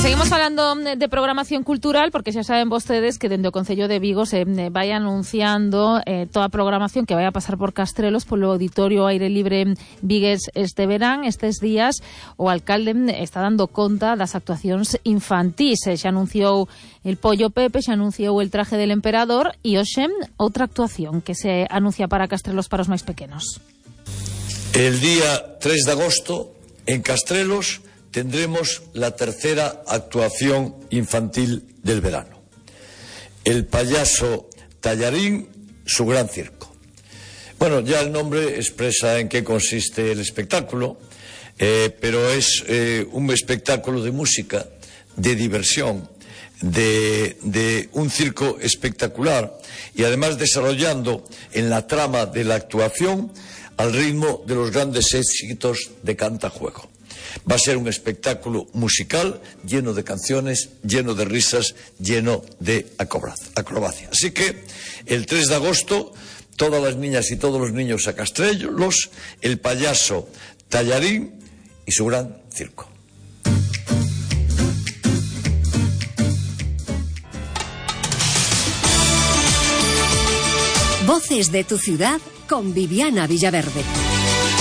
seguimos falando de programación cultural, porque xa saben vostedes que dende o Concello de Vigo se vai anunciando toda a programación que vai a pasar por Castrelos polo Auditorio Aire Libre Vigues este verán. Estes días o alcalde está dando conta das actuacións infantís. Xa anunciou el Pollo Pepe, xa anunciou el Traje del Emperador e hoxe outra actuación que se anuncia para Castrelos para os máis pequenos. El día 3 de agosto en Castrelos tendremos la tercera actuación infantil del verano. El payaso Tallarín, su gran circo. Bueno, ya el nombre expresa en qué consiste el espectáculo, pero es un espectáculo de música, de diversión, de un circo espectacular y además desarrollando en la trama de la actuación al ritmo de los grandes éxitos de Cantajuego. Va a ser un espectáculo musical lleno de canciones, lleno de risas, lleno de acrobacia. Así que el 3 de agosto, todas las niñas y todos los niños a Castrelos, el payaso Tallarín y su gran circo. Voces de tu ciudad con Viviana Villaverde.